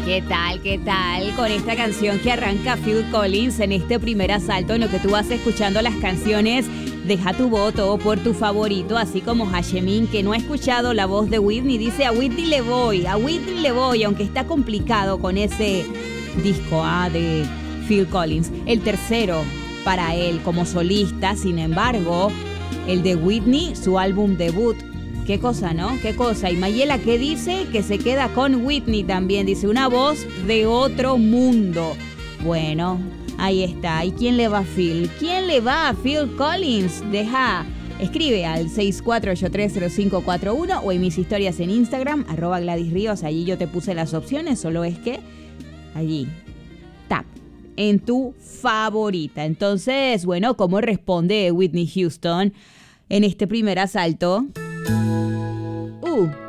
¿Qué tal? ¿Qué tal? Con esta canción que arranca Phil Collins en este primer asalto en lo que tú vas escuchando las canciones. Deja tu voto por tu favorito, así como Hashemin, que no ha escuchado la voz de Whitney, dice a Whitney le voy, aunque está complicado con ese disco de Phil Collins. El tercero para él como solista, sin embargo, el de Whitney, su álbum debut. Qué cosa, ¿no? Qué cosa. Y Mayela, ¿qué dice? Que se queda con Whitney también. Dice, una voz de otro mundo. Bueno, ahí está. ¿Y quién le va a Phil? ¿Quién le va a Phil Collins? Escribe al 64830541 o en mis historias en Instagram, @GladysRíos. Allí yo te puse las opciones, solo es que allí, tap, en tu favorita. Entonces, bueno, ¿cómo responde Whitney Houston en este primer asalto?